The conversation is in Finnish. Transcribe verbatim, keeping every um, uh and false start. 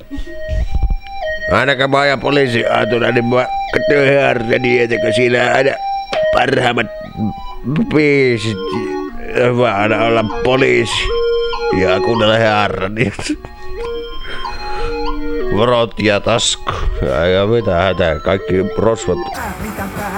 Ainakaan mä ajan poliisiaatuna, niin mä katsoin Heartania, että kun siinä aina parhaimmat biisit vaan olla poliisi ja kuunnella Heartania. Vorot ja tasku. Ja mitä hätää, kaikki rosvat.